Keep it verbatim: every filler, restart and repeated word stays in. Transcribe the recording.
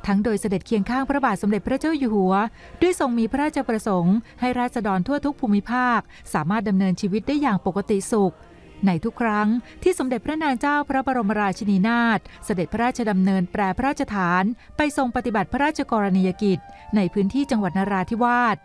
ทั้งโดยเสด็จเคียงข้างพระบาทสมเด็จพระเจ้าอยู่หัวด้วยทรงมีพระราชประสงค์ให้ราษฎรทั่วทุกภูมิภาคสามารถดำเนินชีวิตได้อย่างปกติสุขในทุกครั้งที่สมเด็จพระนางเจ้าพระบรมราชินีนาถเสด็จพระราชดำเนินแปรพระราชฐานไปทรงปฏิบัติพระราชกรณียกิจในพื้นที่จังหวัดนราธิวาส